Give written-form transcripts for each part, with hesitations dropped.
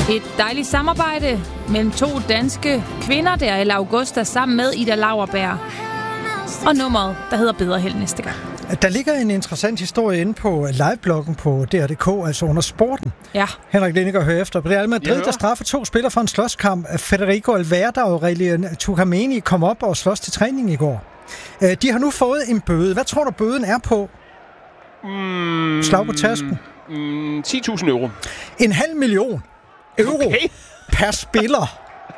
Et dejligt samarbejde mellem to danske kvinder, der Ella Augusta sammen med Ida Lauerberg. Og nummeret, der hedder Bedre Held næste gang. Der ligger en interessant historie inde på livebloggen på DR.dk, altså under sporten. Ja. Henrik Lindiger hører efter. Real Madrid, der straffer 2 spillere for en slåskamp. Federico Valverde og Aurelien Tchouameni kom op og slås til træning i går. De har nu fået en bøde. Hvad tror du, bøden er på? Slag på tasken. 10.000 euro. 500.000 euro per spiller.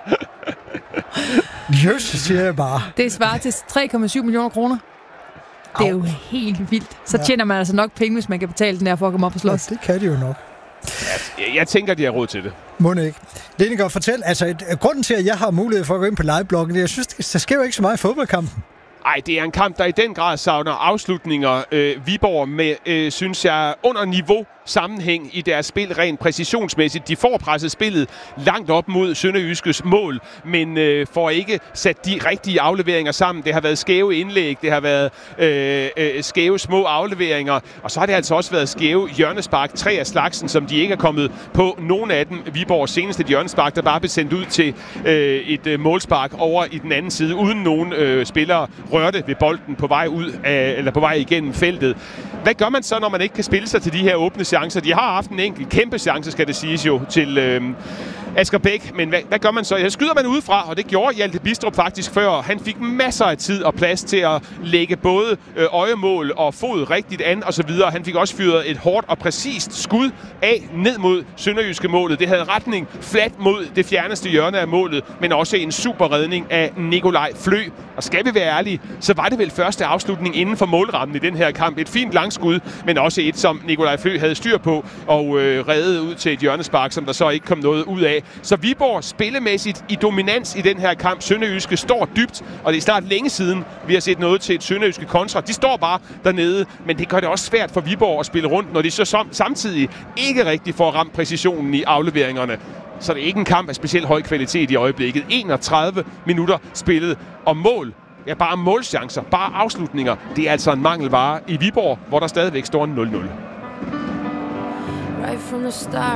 Jøs, siger jeg bare. Det svarer til 3,7 millioner kroner. Det er jo helt vildt. Så tjener man altså nok penge, hvis man kan betale den her for at komme op og slås. Ja, det kan de jo nok. Jeg tænker, de har råd til det. Må ikke. Lindiger, fortæl, altså grunden til, at jeg har mulighed for at gå ind på livebloggen, jeg synes, der sker jo ikke så meget i fodboldkampen. Ej, det er en kamp, der i den grad savner afslutninger. Viborg med, synes jeg, under niveau sammenhæng i deres spil rent præcisionsmæssigt. De får presset spillet langt op mod Sønderjyskes mål, men får ikke sat de rigtige afleveringer sammen. Det har været skæve indlæg, det har været skæve små afleveringer, og så har det altså også været skæve hjørnespark, 3 af slagsen, som de ikke er kommet på. Nogle af dem, Viborgs seneste hjørnespark, der bare blev sendt ud til et målspark over i den anden side, uden nogen spillere rørte ved bolden på vej ud af, eller på vej igennem feltet. Hvad gør man så, når man ikke kan spille sig til de her åbne chancer? De har haft en enkelt kæmpe chance, skal det siges jo, til Asger Bæk. Men hvad gør man så? Ja, skyder man udefra, og det gjorde Hjalte Bidstrup faktisk før. Han fik masser af tid og plads til at lægge både øjemål og fod rigtigt an og så videre. Han fik også fyret et hårdt og præcist skud af ned mod sønderjyske målet. Det havde retning flat mod det fjerneste hjørne af målet, men også en super redning af Nikolaj Flø. Og skal vi være ærlige, så var det vel første afslutning inden for målrammen i den her kamp. Et fint langskud, men også et, som Nikolaj Flø havde styr på og reddede ud til et hjørnespark, som der så ikke kom noget ud af. Så Viborg spillemæssigt i dominans i den her kamp. Sønderjyske står dybt, og det er snart længe siden, vi har set noget til et sønderjyske kontra. De står bare dernede, men det gør det også svært for Viborg at spille rundt, når de så samtidig ikke rigtig får ramt præcisionen i afleveringerne. Så det er ikke en kamp af specielt høj kvalitet i øjeblikket. 31 minutter spillet, og mål. Ja, bare målchancer, bare afslutninger. Det er altså en mangelvare i Viborg, hvor der stadigvæk står 0-0. Right from the start.